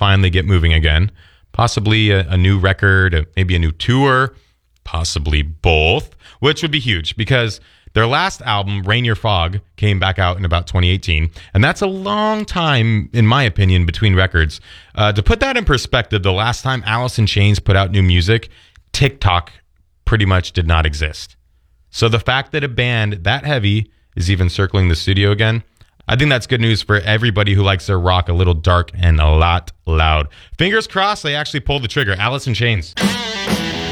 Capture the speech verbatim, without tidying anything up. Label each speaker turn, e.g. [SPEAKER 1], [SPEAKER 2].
[SPEAKER 1] finally get moving again. Possibly a, a new record, maybe a new tour, possibly both, which would be huge because their last album, Rain or Fog, came back out in about twenty eighteen, and that's a long time, in my opinion, between records. Uh, to put that in perspective, the last time Alice in Chains put out new music, TikTok pretty much did not exist. So the fact that a band that heavy is even circling the studio again, I think that's good news for everybody who likes their rock a little dark and a lot loud. Fingers crossed they actually pulled the trigger. Alice in Chains.